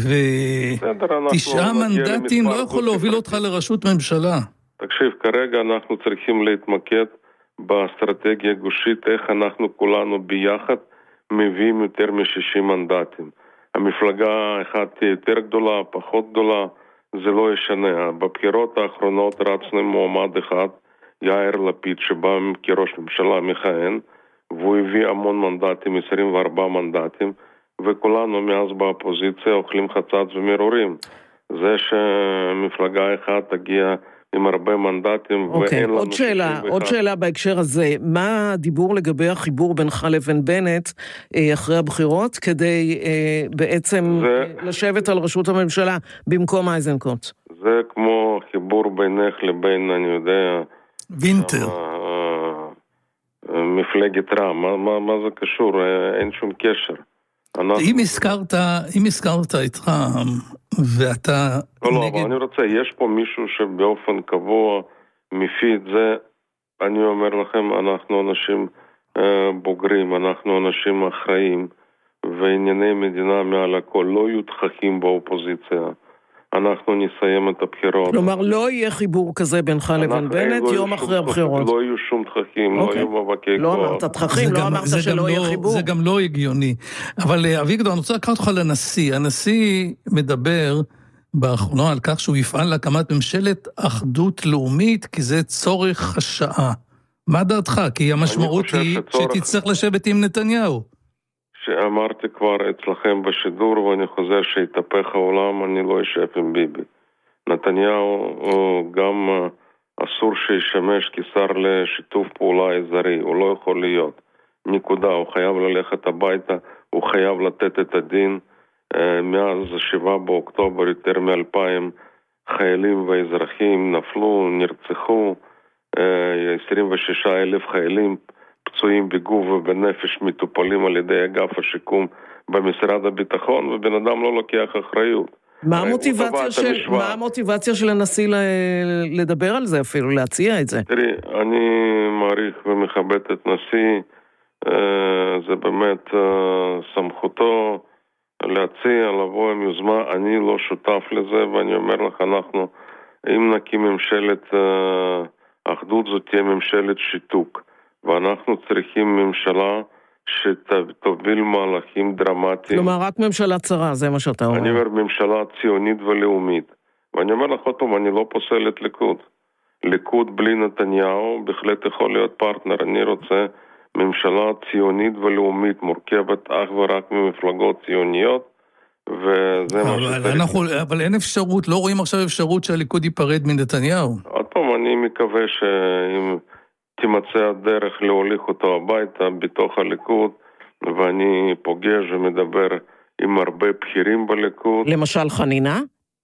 ו9 מנדטים לא יכול להוביל אותך לראשות ממשלה. תקשיב, כרגע אנחנו צריכים להתמקד באסטרטגיה גושית, איך אנחנו כולנו ביחד מביאים יותר מ-60 מנדטים. המפלגה אחת תהיה יותר גדולה, פחות גדולה, זה לא ישנה. בבחירות האחרונות רצנו מועמד אחד, יאיר לפיד, שבא כראש ממשלה מכהן, והוא הביא המון מנדטים, 24 מנדטים, וכולנו מאז באופוזיציה אוכלים חצץ ומרורים. זה שמפלגה אחת תגיע עם הרבה מנדטים ואין לנו... עוד שאלה בהקשר הזה, מה הדיבור לגבי החיבור בינך לבין בנט אחרי הבחירות, כדי בעצם לשבת על ראשות הממשלה במקום אייזנקוט? זה כמו חיבור בינך לבין, אני יודע... וינטר. מפלגת רע"מ, מה זה קשור? אין שום קשר. אם הזכרת את רע"מ, ואתה... לא, אבל אני רוצה, יש פה מישהו שבאופן קבוע מפיד זה, אני אומר לכם, אנחנו אנשים בוגרים, אנחנו אנשים אחראים, וענייני מדינה מעל הכל, לא יהיו תככים באופוזיציה. אנחנו נסיים את הבחירות. כלומר, לא יהיה חיבור כזה בינך לבין בנט יום אחרי הבחירות. לא יהיו שום תככים, לא יהיו מאבקי כוח. לא אמרת תככים, לא אמרת שלא יהיה חיבור. זה גם לא הגיוני. אבל אביגדור, אני רוצה לקראת אותך לנשיא. הנשיא מדבר באחרונה על כך שהוא יפעל להקמת ממשלת אחדות לאומית, כי זה צורך השעה. מה דעתך? כי המשמעות היא שתצטרך לשבת עם נתניהו. שאמרתי כבר אצלכם בשידור, ואני חוזר שהתהפך העולם, אני לא אשב עם ביבי. נתניהו גם אסור שישמש כשר לשיתוף פעולה אזורי, הוא לא יכול להיות. נקודה, הוא חייב ללכת הביתה, הוא חייב לתת את הדין. מאז 7 באוקטובר יותר מ-2,000 חיילים ואזרחים נפלו, נרצחו, 26,000 חיילים פצועים בגוף ובנפש מטופלים על ידי אגף השיקום במשרד הביטחון, ובן אדם לא לוקח אחריות. מה המוטיבציה של הנשיא לדבר על זה אפילו, להציע את זה? תראי, אני מעריך ומכבד את נשיא, זה באמת סמכותו להציע, לבוא עם יוזמה, אני לא שותף לזה, ואני אומר לך, אנחנו, אם נקים ממשלת אחדות, זאת תהיה ממשלת שיתוק. ואנחנו צריכים ממשלה שתוביל מהלכים דרמטיים. כלומר, רק ממשלה צרה, זה מה שאתה אומר. אני אומר, ממשלה ציונית ולאומית. ואני אומר לך עוד פעם, אני לא פוסל את ליכוד. ליכוד בלי נתניהו בהחלט יכול להיות פרטנר. אני רוצה ממשלה ציונית ולאומית, מורכבת אך ורק ממפלגות ציוניות, וזה מה שצריך. אבל אין אפשרות, לא רואים עכשיו אפשרות שהליכוד ייפרד מנתניהו. עוד פעם, אני מקווה שאם... תמצא הדרך להוליך אותו הביתה בתוך הליכוד, ואני פוגש ומדבר עם הרבה בכירים בליכוד. למשל חנינה?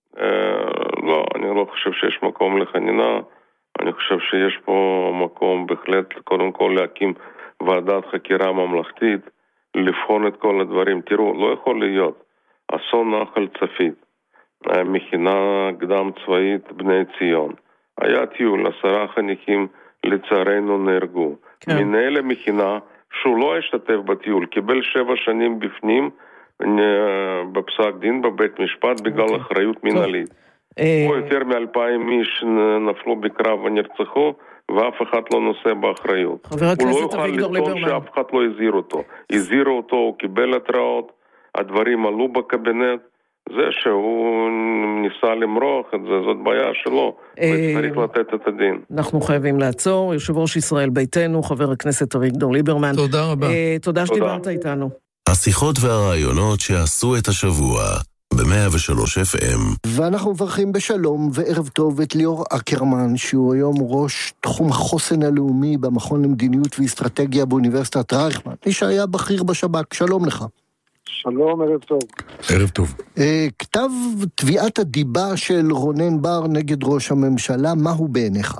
לא, אני לא חושב שיש מקום לחנינה. אני חושב שיש פה מקום בהחלט, קודם כל להקים ועדת חקירה ממלכתית, לבחון את כל הדברים. תראו, לא יכול להיות אסון נחל צפית, מכינה קדם צבאית בני ציון. היה טיול, 10 חניכים לצערנו נהרגו. כן. מנהל המכינה, שהוא לא השתתף בטיול, קיבל 7 שנים בפנים בפסק דין בבית משפט בגלל אחריות מנהלית. פה יותר מ-2,000 איש נפלו בקרב ונרצחו, ואף אחד לא נושא באחריות. הוא לא יוכל לטעון שאף אחד לא הזהיר אותו. הזהירו אותו, הוא קיבל התראות, הדברים עלו בקבינט, זה שהוא ניסה למרוח את זה, זאת בעיה שלו, וצריך לתת את הדין. אנחנו חייבים לעצור. יושב ראש ישראל ביתנו, חבר הכנסת אביגדור ליברמן. תודה רבה. תודה שדיברת איתנו. השיחות והרעיונות שעשו את השבוע ב-103 FM. ואנחנו מברכים בשלום וערב טוב את ליאור אקרמן, שהוא היום ראש תחום החוסן הלאומי במכון למדיניות ואסטרטגיה באוניברסיטת רייכמן. מי שהיה בכיר בשב"כ, שלום לך. שלום, ערב טוב. ערב טוב. כתב תביעת הדיבה של רונן בר נגד ראש הממשלה, מהו בעיניך?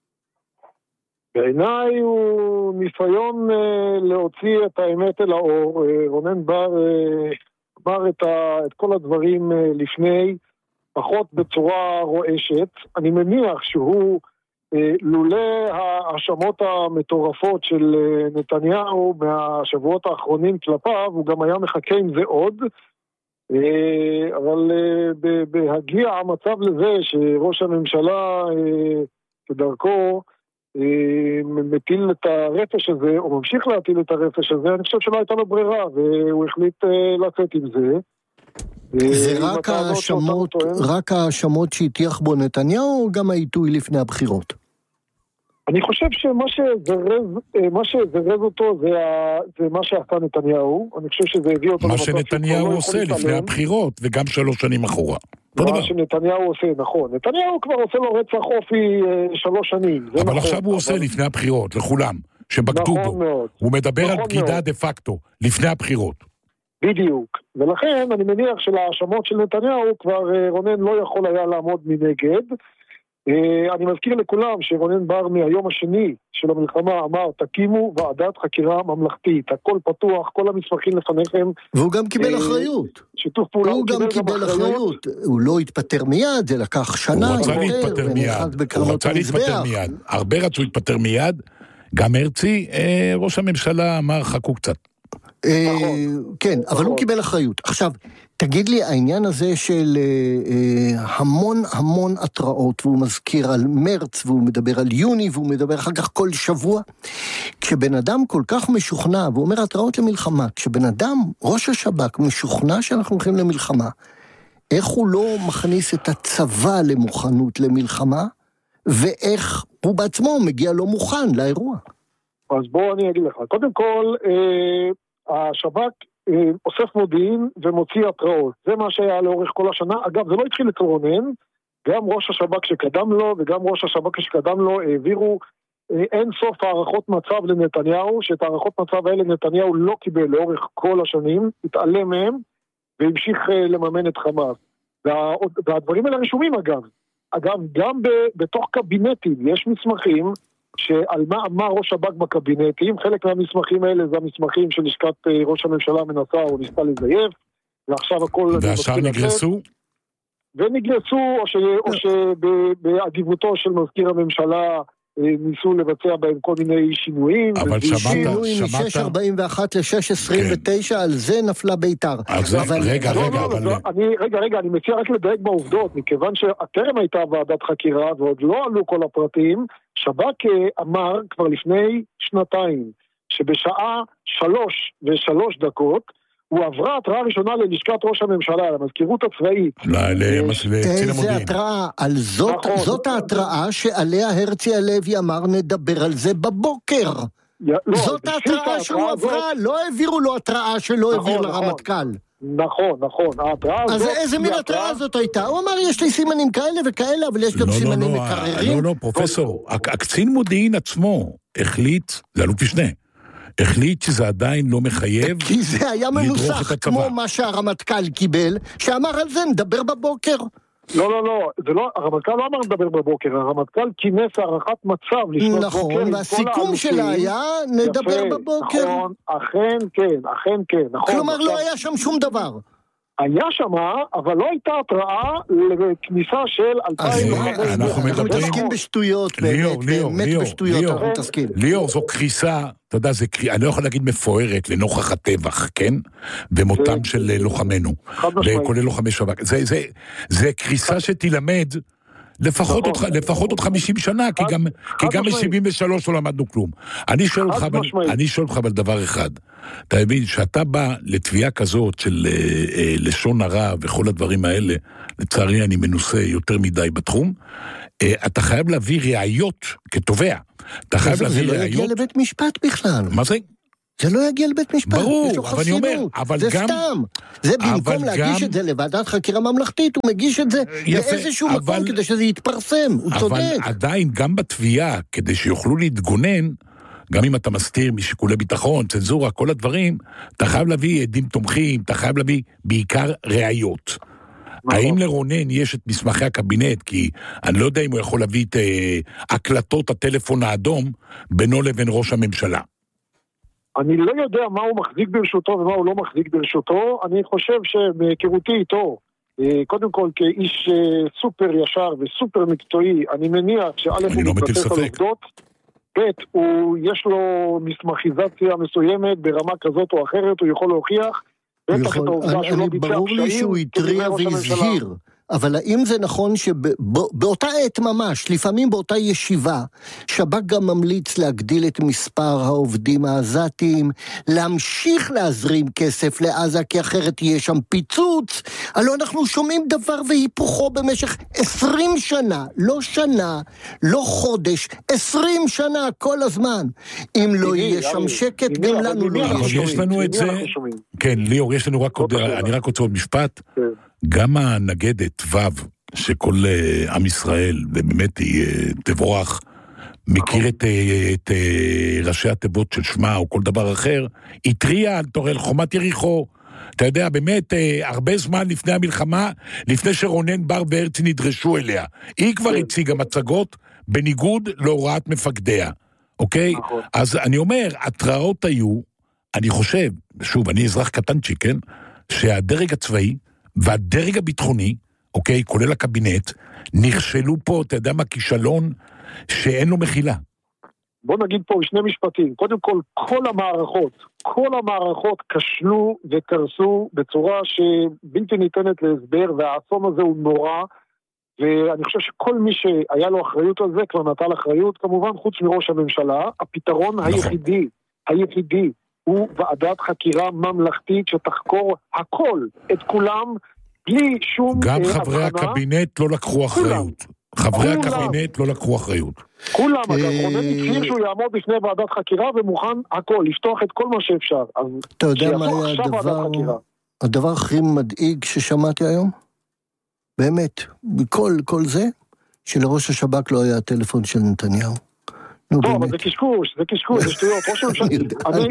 בעיניי הוא ניסיון להוציא את האמת אל האור. רונן בר אמר את כל הדברים לפני, פחות בצורה רועשת. אני מניח שהוא, לולא ההאשמות המטורפות של נתניהו מהשבועות האחרונים כלפיו, הוא גם היה מחכה עם זה עוד, אבל בהגיע המצב לזה שראש הממשלה כדרכו מטיל את הרפש הזה, או ממשיך להטיל את הרפש הזה, אני חושב שלא הייתה לו ברירה, והוא החליט לצאת עם זה. זה רק האשמות שהטיח בו נתניהו, או גם העיתוי לפני הבחירות? אני חושב שמה שזרז אותו זה מה שעשה נתניהו. אני חושב שזה הביא אותו... מה שנתניהו עושה לפני הבחירות, וגם 3 שנים אחורה. מה שנתניהו עושה, נכון. נתניהו כבר עושה לו רצח אופי 3 שנים. אבל עכשיו הוא עושה לפני הבחירות, לכולם, שבגדו בו. הוא מדבר על בגידה דה פקטו, לפני הבחירות. בדיוק. ולכן אני מניח שלהאשמות של נתניהו כבר רונן לא יכול היה לעמוד מנגד. אני מזכיר לכולם שרונן בר מהיום השני של המלחמה אמר, תקימו ועדת חקירה ממלכתית, הכל פתוח, כל המסמכים לפניכם. והוא גם קיבל אחריות. שיתוף פעולה. הוא גם קיבל אחריות. הוא לא התפטר מיד, זה לקח שנה. הוא רצה להתפטר מיד. הוא רצה להתפטר מיד. הרבה רצו להתפטר מיד. גם הרצי, ראש הממשלה אמר, חכו קצת. כן, אבל הוא קיבל אחריות. עכשיו, תגיד לי, העניין הזה של המון התראות, והוא מזכיר על מרץ, והוא מדבר על יוני, והוא מדבר אחר כך כל שבוע, כשבן אדם כל כך משוכנע, והוא אומר התראות למלחמה, כשבן אדם, ראש השב"כ, משוכנע שאנחנו הולכים למלחמה, איך הוא לא מכניס את הצבא למוכנות למלחמה, ואיך הוא בעצמו מגיע לא מוכן לאירוע? אז בוא אני אגיד לך, קודם כל, השב"כ אוסף מודיעין ומוציא התראות. זה מה שהיה לאורך כל השנה. אגב, זה לא התחיל את רונן, גם ראש השב"כ שקדם לו וגם ראש השב"כ שקדם לו העבירו אין סוף הערכות מצב לנתניהו, שאת הערכות מצב האלה נתניהו לא קיבל לאורך כל השנים, התעלם מהם והמשיך לממן את חמאס. והדברים האלה רשומים אגב. אגב, גם בתוך קבינטים יש מסמכים שעל מה אמר ראש שב"כ בקבינטים, חלק מהמסמכים האלה זה המסמכים של לשכת ראש הממשלה מנסה או ניסתה לזייף, ועכשיו הכל... והשאר נגרסו? ונגרסו, או שבאדיבותו של מזכיר הממשלה ניסו לבצע בהם כל מיני שינויים. אבל שמעת? מ-641 ל-629, על זה נפלה ביתר. רגע, אני מציע רק לדייק בעובדות, מכיוון שהטרם הייתה ועדת חקירה, ועוד לא עלו כל הפרטים, שב"כ אמר כבר לפני 2 שבשעה 3:03, הוא עברה התראה ראשונה ללשכת ראש הממשלה, למזכירות הצבאית. איזה התראה? על זאת ההתראה שעליה הרצי הלוי אמר נדבר על זה בבוקר. זאת ההתראה שהוא עברה, לא העבירו לו התראה שלא העביר לרמטכ"ל. נכון, ההתראה הזאת... אז איזה מין התראה זאת הייתה? הוא אמר, יש לי סימנים כאלה וכאלה, אבל יש גם סימנים מקררים. לא, פרופסור, הקצין מודיעין עצמו החליט, זה אלוף משנה, החליט שזה עדיין לא מחייב. כי זה היה מנוסח כמו מה שהרמטכ"ל קיבל, שאמר על זה נדבר בבוקר. לא, הרמטכ"ל לא אמר נדבר בבוקר, הרמטכ"ל כינס הערכת מצב לפנות בוקר. נכון, והסיכום שלה היה נדבר בבוקר. נכון, אכן כן. כלומר לא היה שם שום דבר. היה שמה, אבל לא הייתה התראה לכניסה של 2,000... אנחנו מתעסקים בשטויות, באמת בשטויות אנחנו מתעסקים. ליאור, זו קריסה, אתה יודע, אני לא יכול להגיד מפוארת לנוכח הטבח, כן? במותם של לוחמנו, כולל לוחמי שב"כ. זה קריסה שתלמד לפחות עוד 50 שנה, כי גם ב-73 לא למדנו כלום. אני שואל אותך על דבר אחד. אתה מבין, שאתה בא לתביעה כזאת של לשון הרע וכל הדברים האלה, לצערי אני מנוסה יותר מדי בתחום, אתה חייב להביא ראיות כתובע. אתה חייב להביא ראיות... זה לא יגיע לבית משפט בכלל. מה זה? זה לא יגיע לבית משפט. ברור, אבל אני אומר, זה סתם. זה במקום להגיש את זה לוועדת חקירה ממלכתית, הוא מגיש את זה לאיזשהו מקום כדי שזה יתפרסם, הוא צודק. אבל עדיין, גם בתביעה, כדי שיוכלו להתגונן, גם אם אתה מסתיר משיקולי ביטחון, צנזורה, כל הדברים, אתה חייב להביא עדים תומכים, אתה חייב להביא בעיקר ראיות. האם לרונן יש את מסמכי הקבינט? כי אני לא יודע אם הוא יכול להביא את הקלטות הטלפון האדום בינו לבין ראש הממשלה. אני לא יודע מה הוא מחזיק ברשותו ומה הוא לא מחזיק ברשותו. אני חושב שמהיכרותי איתו, קודם כל כאיש סופר ישר וסופר מקצועי, אני מניח שא' הוא מתבסס על עובדות, ב' יש לו מסמכיזציה מסוימת ברמה כזאת או אחרת, הוא יכול להוכיח, ברור לי שהוא התריע והזהיר, אבל האם זה נכון שבאותה עת ממש, לפעמים באותה ישיבה, שב"כ גם ממליץ להגדיל את מספר העובדים העזתיים, להמשיך להזרים כסף לעזה, כי אחרת יהיה שם פיצוץ? הלוא אנחנו שומעים דבר והיפוכו במשך 20 שנה, לא שנה, לא חודש, 20 שנה כל הזמן. אם לא יהיה שם שקט, גם לנו לא יהיה שקט. יש לנו את זה, כן, ליאור, יש לנו רק עוד, אני רק רוצה עוד משפט, גם הנגדת ו' שכל עם ישראל, ובאמת היא תבורך, מכיר את ראשי התיבות של שמה או כל דבר אחר, התריע על תורל חומת יריחו, אתה יודע, באמת, הרבה זמן לפני המלחמה, לפני שרונן בר והרצי נדרשו אליה. היא כבר הציגה מצגות בניגוד להוראת מפקדיה, אוקיי? אז אני אומר, התראות היו, אני חושב, שוב, אני אזרח קטנצ'י, כן? שהדרג הצבאי והדרג הביטחוני, אוקיי, כולל הקבינט, נכשלו פה, אתה יודע מה, כישלון שאין לו מחילה. בוא נגיד פה שני משפטים. קודם כל, כל המערכות כשלו וקרסו בצורה שבלתי ניתנת להסבר, והאסון הזה הוא נורא, ואני חושב שכל מי שהיה לו אחריות על זה, כבר נטל אחריות, כמובן חוץ מראש הממשלה. הפתרון היחידי הוא ועדת חקירה ממלכתית שתחקור הכל, את כולם, בלי שום גם חברי הקבינט לא לקחו אחריות. חברי הקבינט לא לקחו אחריות. כולם, אגב, רונן הצהיר שהוא יעמוד בפני ועדת חקירה ומוכן הכל, לפתוח את כל מה שאפשר. אתה יודע מה היה הדבר הכי מדאיג ששמעתי היום? באמת, כל זה, שלראש השב"כ לא היה הטלפון של נתניהו. לא, אבל זה קשקוש, זה שטויות. אני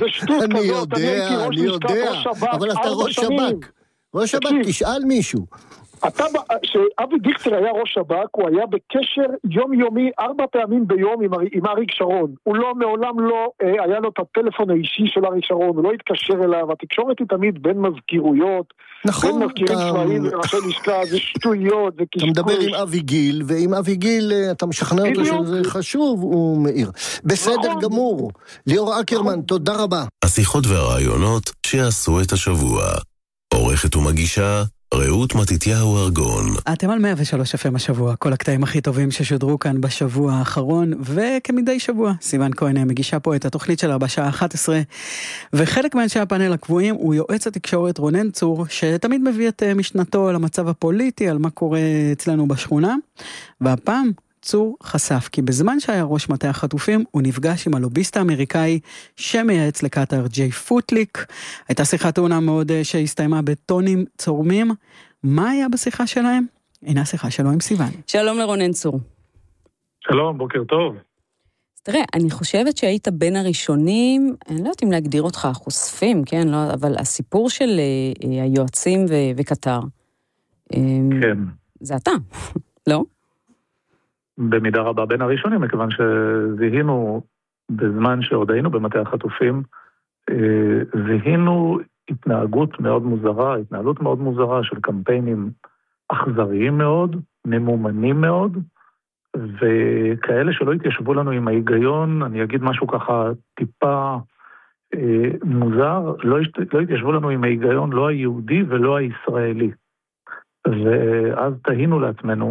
יודע, אבל אתה ראש שב"כ. ראש שב"כ, תשאל מישהו. כשאבי דיכטר היה ראש שב"כ, הוא היה בקשר יומיומי 4 פעמים ביום עם אריק שרון. הוא לא, מעולם לא, היה לו את הטלפון האישי של אריק שרון, הוא לא התקשר אליו, התקשורת היא תמיד בין מזכירויות, בין מזכירים צבאיים וראשי לשכה, זה שטויות, זה קשקוש. אתה מדבר עם אבי גיל, ועם אבי גיל אתה משכנע אותו שזה חשוב, הוא מאיר. בסדר גמור. ליאור אקרמן, תודה רבה. השיחות והרעיונות שעשו את השבוע. עורכת ומגישה רעות מתתיהו ארגון. אתם על 103 FM השבוע, כל הקטעים הכי טובים ששודרו כאן בשבוע האחרון, וכמדי שבוע, סיוון כהן מגישה פה את התוכנית שלה בשעה 11, וחלק מאנשי הפאנל הקבועים הוא יועץ התקשורת רונן צור, שתמיד מביא את משנתו על המצב הפוליטי, על מה קורה אצלנו בשכונה, והפעם צור חשף כי בזמן שהיה ראש מטה החטופים, הוא נפגש עם הלוביסט האמריקאי שמייעץ לקטר ג'יי פוטליק. הייתה שיחה טעונה מאוד שהסתיימה בטונים צורמים. מה היה בשיחה שלהם? הנה השיחה שלו עם סיוון. שלום לרונן צור. שלום, בוקר טוב. תראה, אני חושבת שהיית בין הראשונים, אני לא יודעת אם להגדיר אותך חושפים, כן? לא, אבל הסיפור של היועצים וקטר. כן. זה אתה, לא? במידה רבה בין הראשונים, מכיוון שזיהינו בזמן שעוד היינו במטה החטופים, זיהינו התנהלות מאוד מוזרה של קמפיינים אכזריים מאוד, ממומנים מאוד, וכאלה שלא התיישבו לנו עם ההיגיון, אני אגיד משהו ככה טיפה מוזר, לא התיישבו לנו עם ההיגיון לא היהודי ולא הישראלי. ואז תהינו לעצמנו,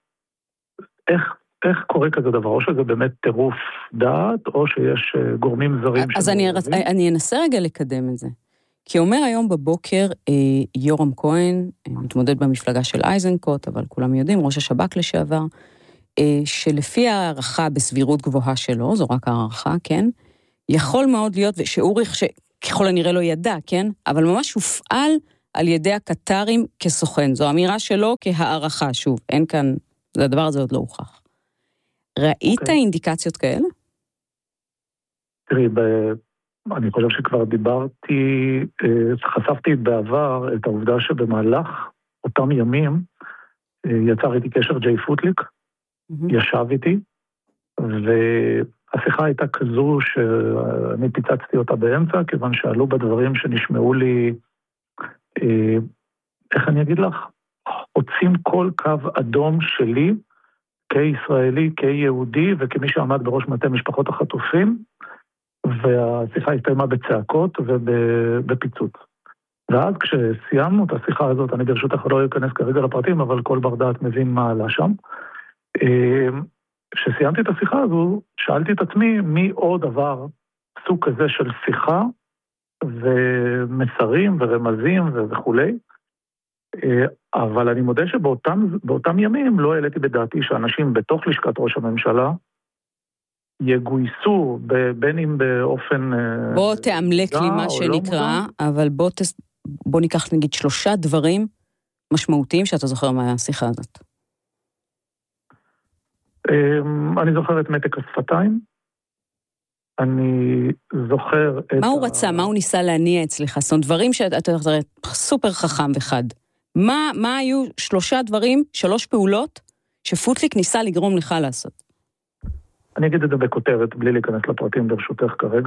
איך קורה כזה דבר? או שזה באמת טירוף דעת, או שיש גורמים זרים... אז אני אנסה רגע לקדם את זה. כי אומר היום בבוקר, יורם כהן, מתמודד במפלגה של אייזנקוט, אבל כולם יודעים, ראש השב"כ לשעבר, שלפי הערכה בסבירות גבוהה שלו, זו רק הערכה, כן? יכול מאוד להיות, שאוריך שככל הנראה לא ידע, כן? אבל ממש הופעל על ידי הקטרים כסוכן. זו אמירה שלו כהערכה, שוב, אין כאן... הדבר הזה עוד לא הוכח. ראית אינדיקציות כאלה? תראי, אני חושב שכבר חשפתי בעבר את העובדה שבמהלך אותם ימים יצר איתי קשר ג'יי פוטליק, ישב איתי, והשיחה הייתה כזו שאני פיצצתי אותה באמצע, כיוון שעלו בדברים שנשמעו לי, איך אני אגיד לך? עוצים כל קו אדום שלי, כישראלי, כיהודי, וכמי שעמד בראש מטה משפחות החטופים, והשיחה הסתיימה בצעקות ובפיצוץ. ואז כשסיימנו את השיחה הזאת, אני ברשותך לא אכנס כרגע לפרטים, אבל כל בר דעת מבין מה עלה שם. כשסיימתי את השיחה הזו, שאלתי את עצמי מי עוד עבר סוג כזה של שיחה, ומסרים ורמזים וכולי. אבל אני מודה שבאותם ימים לא העליתי בדעתי שאנשים בתוך לשכת ראש הממשלה יגויסו בין אם באופן... בוא תאמלק לי מה שנקרא, אבל בוא ניקח נגיד 3 דברים משמעותיים שאתה זוכר מהשיחה הזאת. אני זוכר את מתק השפתיים, אני זוכר את... מה הוא רצה? מה הוא ניסה להניע אצלך? זאת אומרת, דברים שאתה סופר חכם וחד. מה היו 3 דברים, 3 פעולות, שפוטליק ניסה לגרום לך לעשות? אני אגיד את זה בכותרת, בלי להיכנס לפרטים ברשותך כרגע.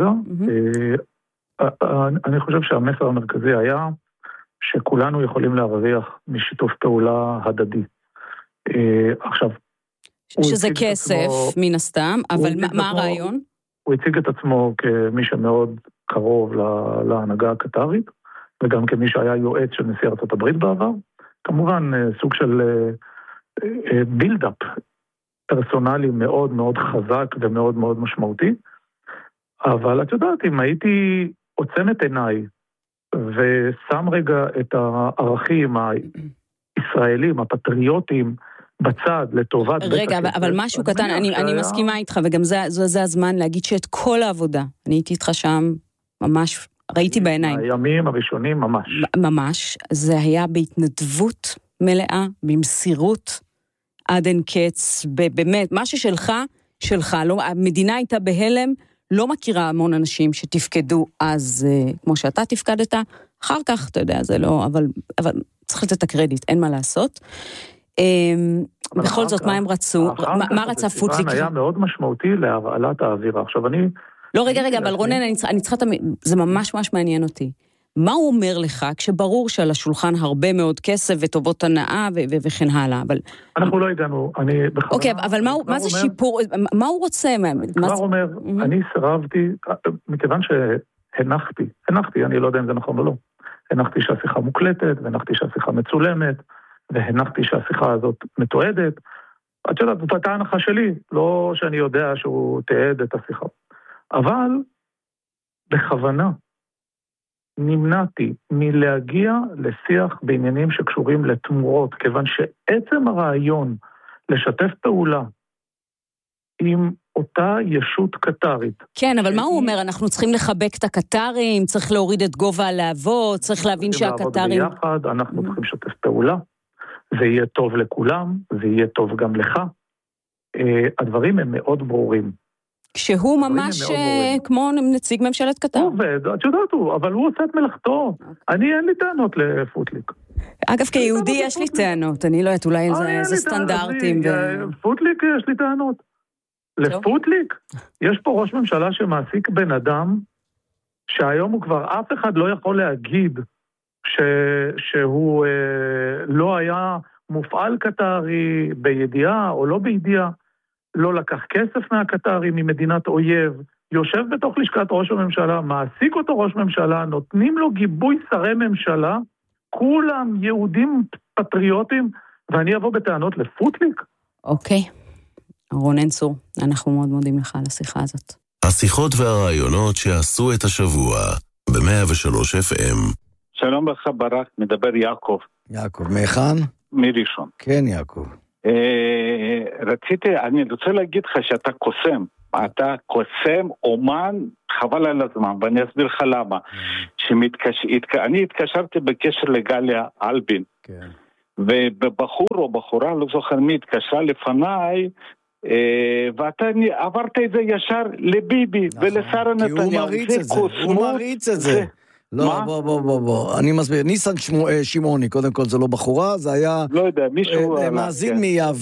אני חושב שהמסר המרכזי היה שכולנו יכולים להרוויח משיתוף פעולה הדדי. עכשיו... שזה כסף, מן הסתם, אבל מה הרעיון? הוא הציג את עצמו כמי שמאוד קרוב להנהגה הקטרית, וגם כמי שהיה יועץ של נשיא ארצות הברית בעבר. כמובן, סוג של בילדאפ פרסונלי מאוד מאוד חזק ומאוד מאוד משמעותי. אבל את יודעת, אם הייתי עוצם את עיניי, ושם רגע את הערכים הישראלים, הפטריוטים, בצד, לטובת... רגע, אבל משהו קטן, אני מסכימה איתך, וגם זה הזמן להגיד שאת כל העבודה, אני הייתי איתך שם ממש, ראיתי בעיניים. הימים הראשונים ממש. ממש, זה היה בהתנדבות מלאה, במסירות עד אין קץ, באמת, מה שלך, לא, המדינה הייתה בהלם, לא מכירה המון אנשים שתפקדו אז, כמו שאתה תפקדת, אחר כך, אתה יודע, זה לא, אבל צריך לתת את הקרדיט, אין מה לעשות. בכל זאת, מה הם רצו? מה רצה פוטליק? היה מאוד משמעותי להרעלת האווירה. עכשיו אני... לא, רגע, אבל רונן, אני צריכה... זה ממש ממש מעניין אותי. מה הוא אומר לך כשברור שעל השולחן הרבה מאוד כסף וטובות הנאה וכן הלאה, אבל... אנחנו לא הגענו, אני... אוקיי, אבל מה זה שיפור? מה הוא רוצה? כבר אומר, אני סירבתי, מכיוון שהנחתי, אני לא יודע אם זה נכון או לא, הנחתי שהשיחה מוקלטת, והנחתי שהשיחה מצולמת, והנחתי שהשיחה הזאת מתועדת. את יודעת, זאת הייתה הנחה שלי, לא שאני יודע שהוא תעד את השיחה. אבל בכוונה נמנעתי מלהגיע לשיח בעניינים שקשורים לתמורות, כיוון שעצם הרעיון לשתף פעולה עם אותה ישות קטרית. כן, אבל מה הוא אומר? אנחנו צריכים לחבק את הקטרים, צריך להוריד את גובה הלהבות, צריך להבין שהקטרים... לעבוד ביחד, אנחנו צריכים לשתף פעולה. זה יהיה טוב לכולם, זה יהיה טוב גם לך. הדברים הם מאוד ברורים. כשהוא ממש כמו נציג ממשלת קטר. הוא עובד, את יודעת הוא, אבל הוא עושה את מלאכתו. אני אין לי טענות לפוטליק. אגב, כיהודי יש לי טענות, אני לא יודעת, אולי זה סטנדרטים. פוטליק יש לי טענות. לפוטליק, יש פה ראש ממשלה שמעסיק בן אדם, שהיום הוא כבר אף אחד לא יכול להגיד שהוא לא היה מופעל קטרי בידיעה או לא בידיעה, לא לקח כסף מהקטרי ממדינת אויב, יושב בתוך לשכת ראש הממשלה, מעסיק אותו ראש ממשלה, נותנים לו גיבוי שרי ממשלה, כולם יהודים פטריוטים, ואני אבוא בטענות לפוטליק. אוקיי. רונן צור, אנחנו מאוד מודים לך על השיחה הזאת. השיחות והרעיונות שעשו את השבוע ב-103 FM. שלום לך ברק, מדבר יעקב. יעקב, מהיכן? מראשון. כן, יעקב. אני רוצה להגיד לך שאתה קוסם. אתה קוסם, אומן, חבל על הזמן, ואני אסביר לך למה. אני התקשרתי בקשר לגליה אלבין. כן. ובבחור או בחורה, לא זוכר מי, התקשרה לפניי, ואתה עברת את זה ישר לביבי ולשר נתניהו. כי הוא מריץ את זה. לא, בוא. אני מסביר. ניסן שמעוני, קודם כל זה לא בחורה, זה היה... לא יודע, מישהו... מאזין מיבנה.